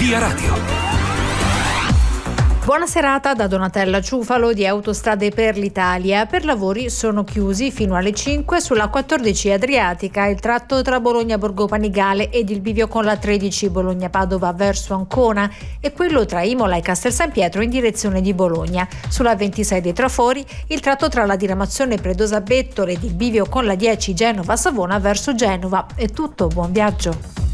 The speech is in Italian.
Via Radio. Buona serata da Donatella Ciufalo di Autostrade per l'Italia. Per lavori sono chiusi fino alle 5 sulla 14 Adriatica, il tratto tra Bologna Borgo Panigale ed il bivio con la 13 Bologna Padova verso Ancona e quello tra Imola e Castel San Pietro in direzione di Bologna. Sulla 26 dei Trafori il tratto tra la diramazione Predosa Bettole ed il bivio con la 10 Genova Savona verso Genova. È tutto, buon viaggio.